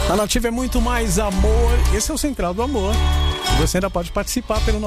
A Nativa é muito mais amor. Esse é o Central do Amor. Você ainda pode participar pelo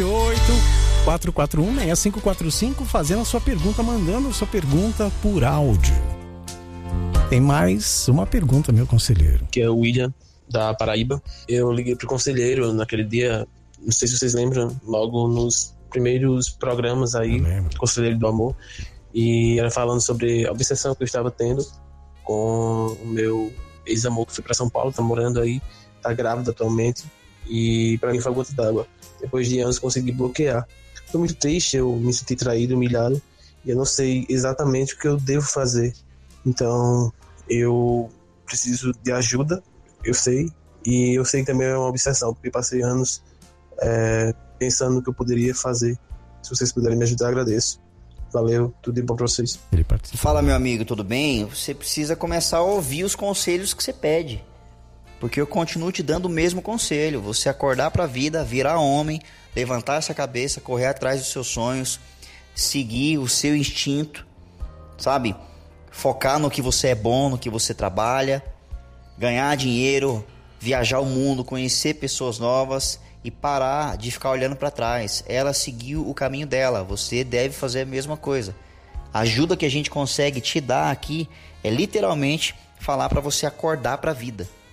9198-441-6545, fazendo a sua pergunta, mandando a sua pergunta por áudio. Tem mais uma pergunta, meu conselheiro. Que é o William, da Paraíba. Eu liguei pro conselheiro naquele dia, não sei se vocês lembram, logo nos primeiros programas aí, Conselheiro do Amor, e era falando sobre a obsessão que eu estava tendo com o meu ex-amor que foi pra São Paulo, tá morando aí, tá grávida atualmente, e pra mim foi a gota d'água. Depois de anos consegui bloquear. Foi muito triste, eu me senti traído, humilhado, e eu não sei exatamente o que eu devo fazer. Então eu preciso de ajuda, eu sei, e eu sei que também é uma obsessão, porque passei anos pensando no que eu poderia fazer. Se vocês puderem me ajudar, agradeço. Valeu, tudo de bom pra vocês. Fala, meu amigo, tudo bem? Você precisa começar a ouvir os conselhos que você pede, porque eu continuo te dando o mesmo conselho. Você acordar pra vida, virar homem, levantar essa cabeça, correr atrás dos seus sonhos, seguir o seu instinto, sabe? Focar no que você é bom, no que você trabalha, ganhar dinheiro, viajar o mundo, conhecer pessoas novas e parar de ficar olhando para trás. Ela seguiu o caminho dela, você deve fazer a mesma coisa. A ajuda que a gente consegue te dar aqui é literalmente falar para você acordar para a vida.